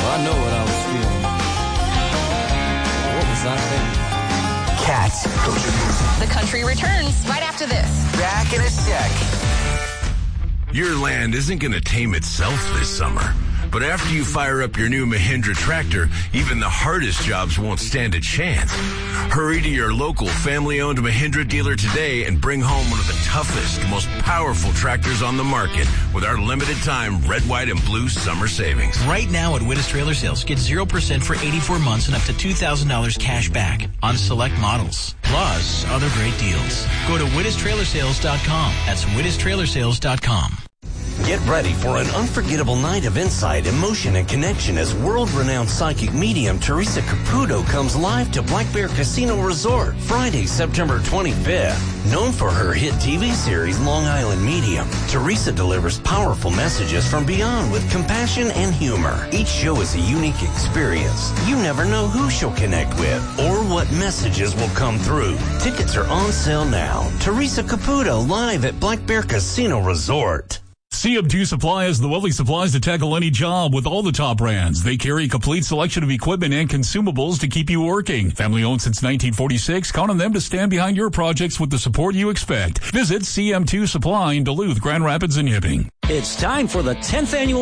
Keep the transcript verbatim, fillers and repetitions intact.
I know what I was feeling. What was I thinking? Cat. The country returns right after this. Back in a sec. Your land isn't going to tame itself this summer. But after you fire up your new Mahindra tractor, even the hardest jobs won't stand a chance. Hurry to your local family-owned Mahindra dealer today and bring home one of the toughest, most powerful tractors on the market with our limited-time red, white, and blue summer savings. Right now at Wittes Trailer Sales, get zero percent for eighty-four months and up to two thousand dollars cash back on select models. Plus, other great deals. Go to Wittes Trailer Sales dot com. That's Wittes Trailer Sales dot com. Get ready for an unforgettable night of insight, emotion, and connection as world-renowned psychic medium Teresa Caputo comes live to Black Bear Casino Resort Friday, September twenty-fifth. Known for her hit T V series Long Island Medium, Teresa delivers powerful messages from beyond with compassion and humor. Each show is a unique experience. You never know who she'll connect with or what messages will come through. Tickets are on sale now. Teresa Caputo live at Black Bear Casino Resort. C M two Supply has the wealthy supplies to tackle any job with all the top brands. They carry a complete selection of equipment and consumables to keep you working. Family owned since nineteen forty-six, count on them to stand behind your projects with the support you expect. Visit C M two Supply in Duluth, Grand Rapids, and Hibbing. It's time for the tenth annual